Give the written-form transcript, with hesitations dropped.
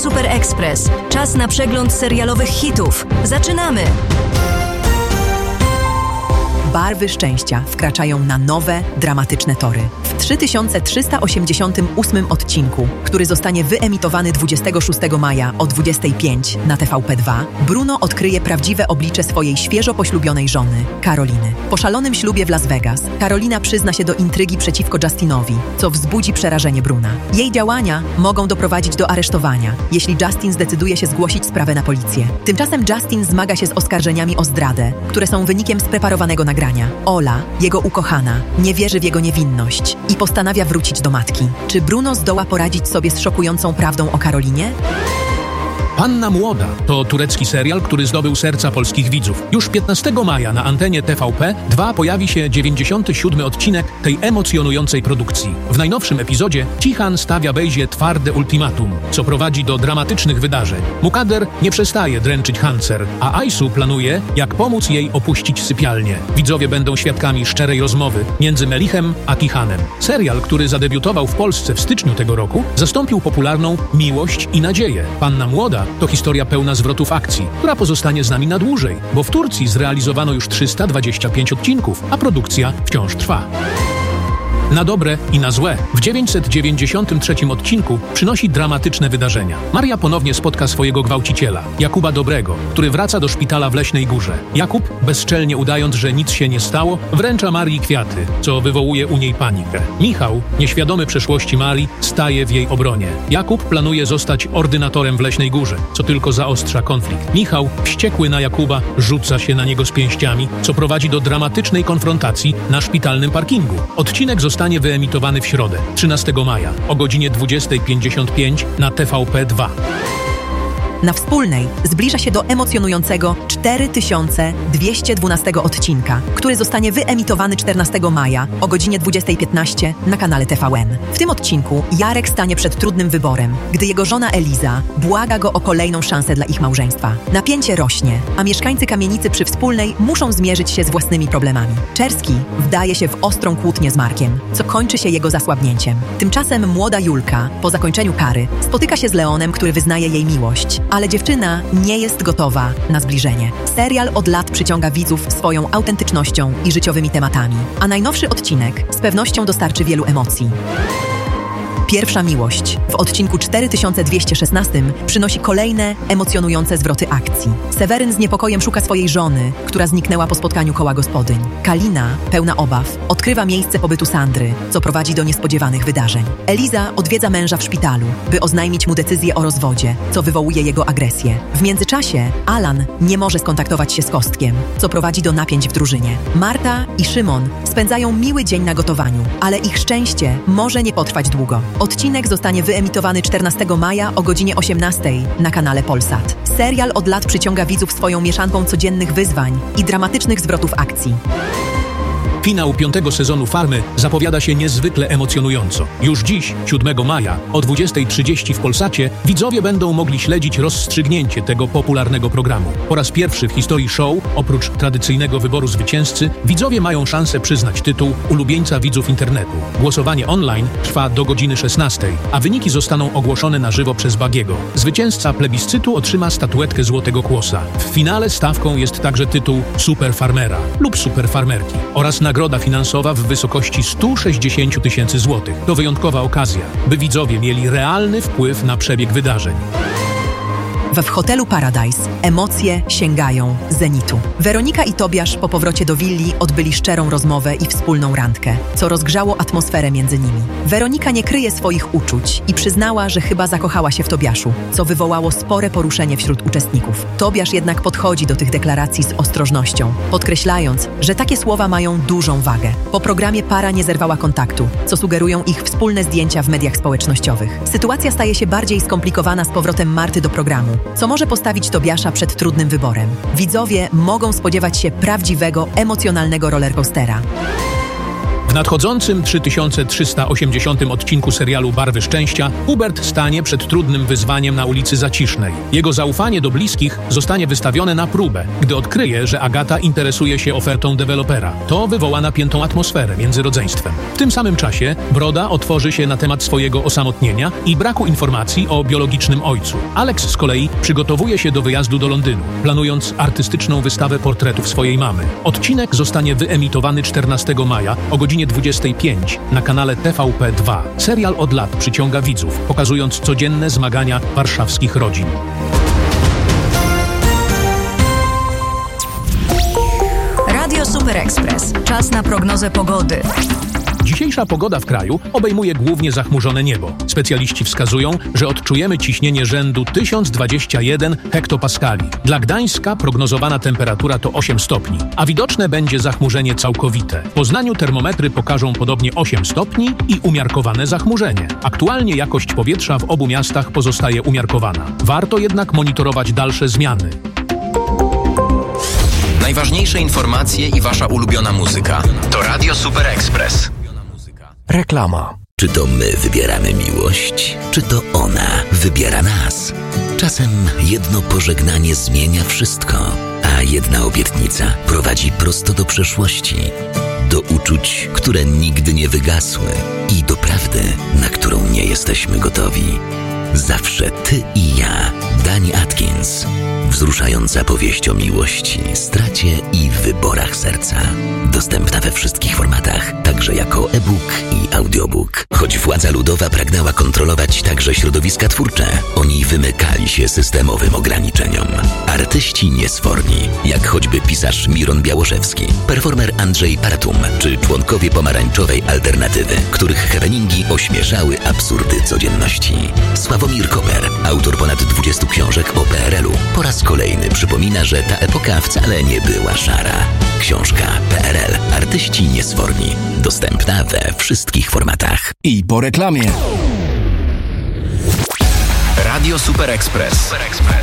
Super Express. Czas na przegląd serialowych hitów. Zaczynamy! Barwy szczęścia wkraczają na nowe, dramatyczne tory. W 3388 odcinku, który zostanie wyemitowany 26 maja o 25 na TVP2, Bruno odkryje prawdziwe oblicze swojej świeżo poślubionej żony, Karoliny. Po szalonym ślubie w Las Vegas, Karolina przyzna się do intrygi przeciwko Justinowi, co wzbudzi przerażenie Bruna. Jej działania mogą doprowadzić do aresztowania, jeśli Justin zdecyduje się zgłosić sprawę na policję. Tymczasem Justin zmaga się z oskarżeniami o zdradę, które są wynikiem spreparowanego nagrania. Ola, jego ukochana, nie wierzy w jego niewinność i postanawia wrócić do matki. Czy Bruno zdoła poradzić sobie z szokującą prawdą o Karolinie? Panna Młoda to turecki serial, który zdobył serca polskich widzów. Już 15 maja na antenie TVP2 pojawi się 97. odcinek tej emocjonującej produkcji. W najnowszym epizodzie Cihan stawia Bejzie twarde ultimatum, co prowadzi do dramatycznych wydarzeń. Mukader nie przestaje dręczyć Hancer, a Aysu planuje, jak pomóc jej opuścić sypialnię. Widzowie będą świadkami szczerej rozmowy między Melichem a Cihanem. Serial, który zadebiutował w Polsce w styczniu tego roku, zastąpił popularną Miłość i nadzieję. Panna Młoda to historia pełna zwrotów akcji, która pozostanie z nami na dłużej, bo w Turcji zrealizowano już 325 odcinków, a produkcja wciąż trwa. Na dobre i na złe. W 993 odcinku przynosi dramatyczne wydarzenia. Maria ponownie spotka swojego gwałciciela, Jakuba Dobrego, który wraca do szpitala w Leśnej Górze. Jakub, bezczelnie udając, że nic się nie stało, wręcza Marii kwiaty, co wywołuje u niej panikę. Michał, nieświadomy przeszłości Marii, staje w jej obronie. Jakub planuje zostać ordynatorem w Leśnej Górze, co tylko zaostrza konflikt. Michał, wściekły na Jakuba, rzuca się na niego z pięściami, co prowadzi do dramatycznej konfrontacji na szpitalnym parkingu. Odcinek zostanie wyemitowany w środę, 13 maja, o godzinie 20:55 na TVP2. Na Wspólnej zbliża się do emocjonującego 4212 odcinka, który zostanie wyemitowany 14 maja o godzinie 20:15 na kanale TVN. W tym odcinku Jarek stanie przed trudnym wyborem, gdy jego żona Eliza błaga go o kolejną szansę dla ich małżeństwa. Napięcie rośnie, a mieszkańcy kamienicy przy Wspólnej muszą zmierzyć się z własnymi problemami. Czerski wdaje się w ostrą kłótnię z Markiem, co kończy się jego zasłabnięciem. Tymczasem młoda Julka, po zakończeniu kary, spotyka się z Leonem, który wyznaje jej miłość. Ale dziewczyna nie jest gotowa na zbliżenie. Serial od lat przyciąga widzów swoją autentycznością i życiowymi tematami, a najnowszy odcinek z pewnością dostarczy wielu emocji. Pierwsza miłość w odcinku 4216 przynosi kolejne emocjonujące zwroty akcji. Seweryn z niepokojem szuka swojej żony, która zniknęła po spotkaniu koła gospodyń. Kalina, pełna obaw, odkrywa miejsce pobytu Sandry, co prowadzi do niespodziewanych wydarzeń. Eliza odwiedza męża w szpitalu, by oznajmić mu decyzję o rozwodzie, co wywołuje jego agresję. W międzyczasie Alan nie może skontaktować się z Kostkiem, co prowadzi do napięć w drużynie. Marta i Szymon spędzają miły dzień na gotowaniu, ale ich szczęście może nie potrwać długo. Odcinek zostanie wyemitowany 14 maja o godzinie 18 na kanale Polsat. Serial od lat przyciąga widzów swoją mieszanką codziennych wyzwań i dramatycznych zwrotów akcji. Finał 5. sezonu Farmy zapowiada się niezwykle emocjonująco. Już dziś, 7 maja, o 20:30 w Polsacie, widzowie będą mogli śledzić rozstrzygnięcie tego popularnego programu. Po raz pierwszy w historii show, oprócz tradycyjnego wyboru zwycięzcy, widzowie mają szansę przyznać tytuł ulubieńca widzów internetu. Głosowanie online trwa do godziny 16, a wyniki zostaną ogłoszone na żywo przez Bagiego. Zwycięzca plebiscytu otrzyma statuetkę Złotego Kłosa. W finale stawką jest także tytuł Super Farmera lub Super Farmerki oraz nagroda finansowa w wysokości 160 000 złotych. To wyjątkowa okazja, by widzowie mieli realny wpływ na przebieg wydarzeń. W hotelu Paradise emocje sięgają zenitu. Weronika i Tobiasz po powrocie do willi odbyli szczerą rozmowę i wspólną randkę, co rozgrzało atmosferę między nimi. Weronika nie kryje swoich uczuć i przyznała, że chyba zakochała się w Tobiaszu, co wywołało spore poruszenie wśród uczestników. Tobiasz jednak podchodzi do tych deklaracji z ostrożnością, podkreślając, że takie słowa mają dużą wagę. Po programie para nie zerwała kontaktu, co sugerują ich wspólne zdjęcia w mediach społecznościowych. Sytuacja staje się bardziej skomplikowana z powrotem Marty do programu, co może postawić Tobiasza przed trudnym wyborem. Widzowie mogą spodziewać się prawdziwego, emocjonalnego rollercoastera. W nadchodzącym 3380 odcinku serialu Barwy Szczęścia Hubert stanie przed trudnym wyzwaniem na ulicy Zacisznej. Jego zaufanie do bliskich zostanie wystawione na próbę, gdy odkryje, że Agata interesuje się ofertą dewelopera. To wywoła napiętą atmosferę między rodzeństwem. W tym samym czasie Broda otworzy się na temat swojego osamotnienia i braku informacji o biologicznym ojcu. Alex z kolei przygotowuje się do wyjazdu do Londynu, planując artystyczną wystawę portretów swojej mamy. Odcinek zostanie wyemitowany 14 maja o godzinie 25 na kanale TVP2. Serial od lat przyciąga widzów, pokazując codzienne zmagania warszawskich rodzin. Radio Super Express. Czas na prognozę pogody. Dzisiejsza pogoda w kraju obejmuje głównie zachmurzone niebo. Specjaliści wskazują, że odczujemy ciśnienie rzędu 1021 hektopaskali. Dla Gdańska prognozowana temperatura to 8 stopni, a widoczne będzie zachmurzenie całkowite. W Poznaniu termometry pokażą podobnie 8 stopni i umiarkowane zachmurzenie. Aktualnie jakość powietrza w obu miastach pozostaje umiarkowana. Warto jednak monitorować dalsze zmiany. Najważniejsze informacje i wasza ulubiona muzyka to Radio Super Express. Reklama. Czy to my wybieramy miłość, czy to ona wybiera nas? Czasem jedno pożegnanie zmienia wszystko, a jedna obietnica prowadzi prosto do przeszłości, do uczuć, które nigdy nie wygasły i do prawdy, na którą nie jesteśmy gotowi. Zawsze ty i ja. Dani Atkins. Wzruszająca powieść o miłości, stracie i wyborach serca. Dostępna we wszystkich formatach, także jako e-book i audiobook. Choć władza ludowa pragnęła kontrolować także środowiska twórcze, oni wymykali się systemowym ograniczeniom. Artyści niesforni, jak choćby pisarz Miron Białoszewski, performer Andrzej Paratum, czy członkowie pomarańczowej alternatywy, których happeningi ośmieszały absurdy codzienności. Sławomir Koper, autor ponad 20 książek o PRL-u, po raz kolejny przypomina, że ta epoka wcale nie była szara. Książka PRL. Artyści niesforni. Dostępna we wszystkich formatach. I po reklamie. Radio Super Express.